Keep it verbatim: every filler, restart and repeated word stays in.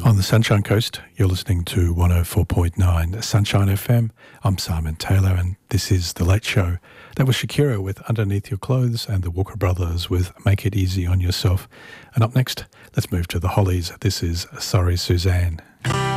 On the Sunshine Coast, you're listening to one oh four point nine Sunshine F M. I'm Simon Taylor, and this is The Late Show. That was Shakira with Underneath Your Clothes and the Walker Brothers with Make It Easy on Yourself. And up next, let's move to the Hollies. This is Sorry Suzanne.